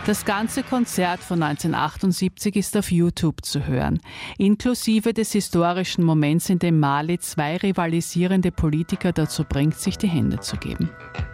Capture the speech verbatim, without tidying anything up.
Das ganze Konzert von neunzehnhundertachtundsiebzig ist auf YouTube zu hören, inklusive des historischen Moments, in dem Mali zwei rivalisierende Politiker dazu bringt, sich die Hände zu geben.